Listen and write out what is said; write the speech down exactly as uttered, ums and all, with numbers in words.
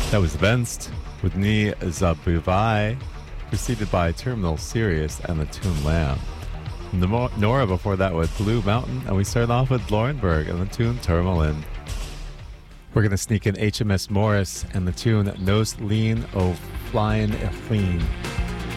That was Venst with Ni Zabuvai, preceded by Terminal Sirius and the tune Lamb. Nemo- Nora before that with Blue Mountain, and we started off with Laurenberg and the tune Tourmaline. We're going to sneak in H M S Morris and the tune Nos Lean O Flying Clean.